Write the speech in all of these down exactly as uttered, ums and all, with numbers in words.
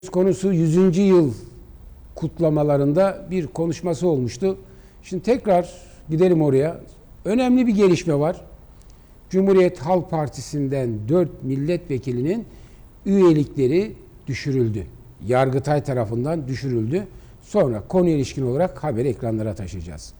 Konusu yüzüncü yıl kutlamalarında bir konuşması olmuştu. Şimdi tekrar gidelim oraya. Önemli bir gelişme var. Cumhuriyet Halk Partisi'nden dört milletvekilinin üyelikleri düşürüldü. Yargıtay tarafından düşürüldü. Sonra konuya ilişkin olarak haberi ekranlara taşıyacağız.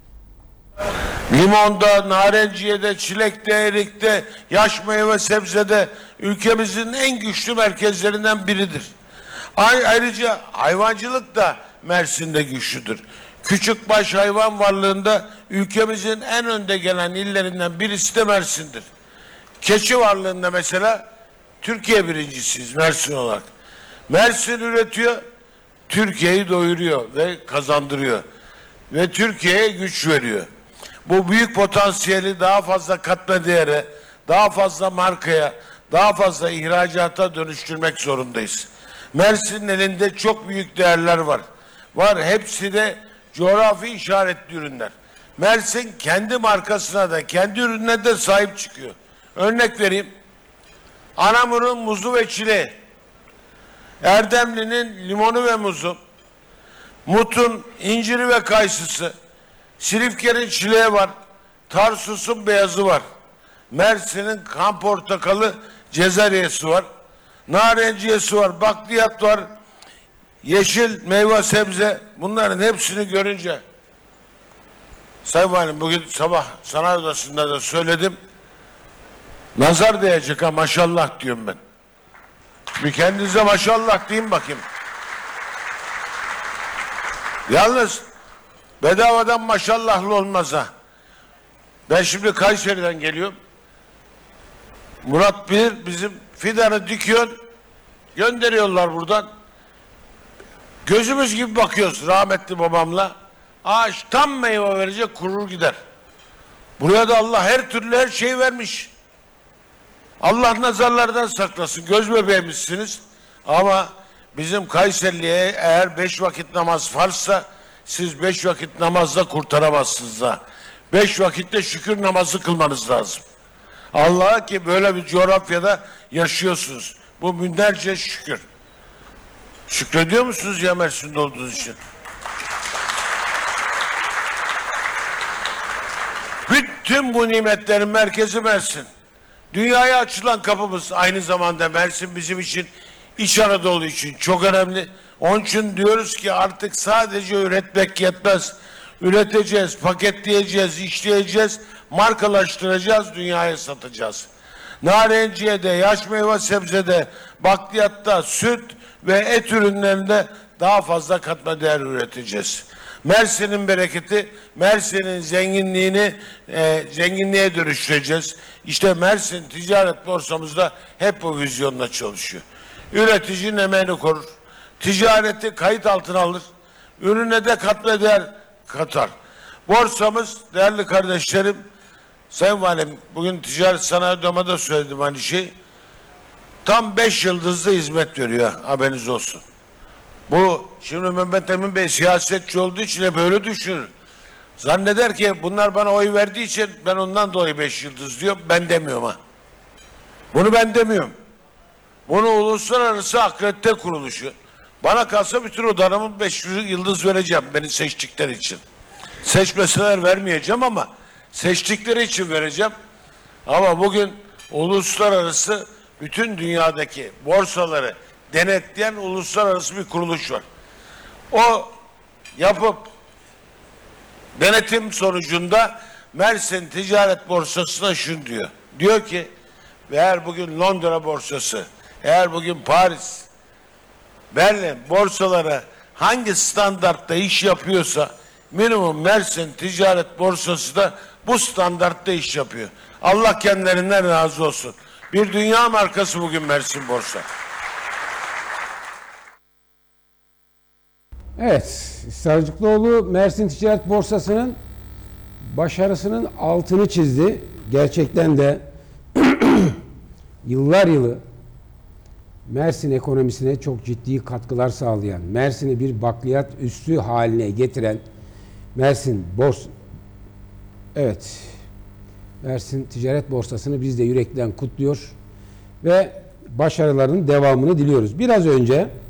Limonda, narenciyede, çilekte, erikte, yaş meyve sebzede ülkemizin en güçlü merkezlerinden biridir. Ayrıca hayvancılık da Mersin'de güçlüdür. Küçükbaş hayvan varlığında ülkemizin en önde gelen illerinden birisi de Mersin'dir. Keçi varlığında mesela Türkiye birincisiyiz Mersin olarak. Mersin üretiyor, Türkiye'yi doyuruyor ve kazandırıyor. Ve Türkiye'ye güç veriyor. Bu büyük potansiyeli daha fazla katma değere, daha fazla markaya, daha fazla ihracata dönüştürmek zorundayız. Mersin'in elinde çok büyük değerler var. Var, hepsi de coğrafi işaretli ürünler. Mersin kendi markasına da, kendi ürününe de sahip çıkıyor. Örnek vereyim. Anamur'un muzu ve çileği, Erdemli'nin limonu ve muzu, Mut'un inciri ve kayısısı, Silifke'nin çileği var, Tarsus'un beyazı var, Mersin'in kan portakalı, Cezeriyesi var, narenciyesi var, bakliyat var, yeşil meyve sebze, bunların hepsini görünce Sayın Valim, bugün sabah sanayi odasında da söyledim, nazar değecek ha, maşallah diyorum ben. Bir kendinize maşallah deyin bakayım. Yalnız bedavadan maşallahlı olmaz ha. Ben şimdi Kayseri'den geliyorum. Murat bilir, bizim fidanı dikiyor, gönderiyorlar buradan. Gözümüz gibi bakıyoruz rahmetli babamla. Ağaç tam meyve verecek, kurur gider. Buraya da Allah her türlü her şeyi vermiş. Allah nazarlardan saklasın. Göz bebeğimizsiniz. Ama bizim Kayserili'ye eğer beş vakit namaz farsa siz beş vakit namazla kurtaramazsınız da. Beş vakitte şükür namazı kılmanız lazım. Allah'a ki böyle bir coğrafyada yaşıyorsunuz. Bu binlerce şükür. Şükrediyor musunuz ya Mersin'de olduğunuz için? Bütün bu nimetlerin merkezi Mersin. Dünyaya açılan kapımız, aynı zamanda Mersin bizim için, İç Anadolu için çok önemli. Onun için diyoruz ki artık sadece üretmek yetmez. Üreteceğiz, paketleyeceğiz, işleyeceğiz, markalaştıracağız, dünyaya satacağız. Narenciyede, yaş meyve sebzede, bakliyatta, süt ve et ürünlerinde daha fazla katma değer üreteceğiz. Mersin'in bereketi, Mersin'in zenginliğini e, zenginliğe dönüştüreceğiz. İşte Mersin Ticaret Borsamızda hep bu vizyonla çalışıyor. Üreticinin emeğini korur, ticareti kayıt altına alır, ürüne de katma değer katar. Borsamız, değerli kardeşlerim, Sayın Valim, bugün Ticaret Sanayi Odama'da söyledim aynı şey. Tam beş yıldızlı hizmet veriyor, haberiniz olsun. Bu, şimdi Mehmet Emin Bey siyasetçi olduğu için hep öyle düşünür. Zanneder ki bunlar bana oy verdiği için ben ondan dolayı beş yıldız diyorum. Ben demiyorum ha. Bunu ben demiyorum. Bunu uluslararası akredite kuruluşu. Bana kalsa bütün odalarımın beş yıldız vereceğim beni seçtikleri için. Seçmeseler vermeyeceğim ama seçtikleri için vereceğim. Ama bugün uluslararası bütün dünyadaki borsaları denetleyen uluslararası bir kuruluş var. O yapıp denetim sonucunda Mersin Ticaret Borsası'na şunu diyor. Diyor ki eğer bugün Londra borsası, eğer bugün Paris, Berlin borsaları hangi standartta iş yapıyorsa minimum Mersin Ticaret Borsası da bu standartta iş yapıyor. Allah kendilerinden razı olsun. Bir dünya markası bugün Mersin Borsa. Evet, Sarıcıklıoğlu Mersin Ticaret Borsası'nın başarısının altını çizdi. Gerçekten de yıllar yılı Mersin ekonomisine çok ciddi katkılar sağlayan, Mersin'i bir bakliyat üssü haline getiren Mersin Bors Evet. Mersin Ticaret Borsası'nı biz de yürekten kutluyor ve başarılarının devamını diliyoruz. Biraz önce